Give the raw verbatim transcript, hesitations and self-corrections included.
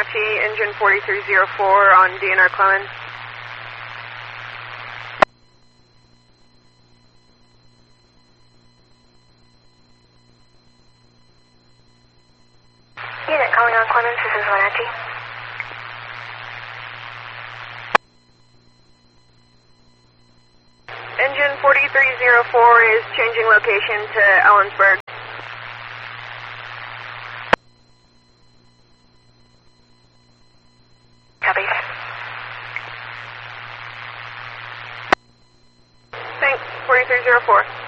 Wenatchee, engine forty-three oh four on D N R Clemens. Unit calling on Clemens, this is Wenatchee. Engine forty-three oh four is changing location to Ellensburg. Copy. Thanks, forty-three oh four.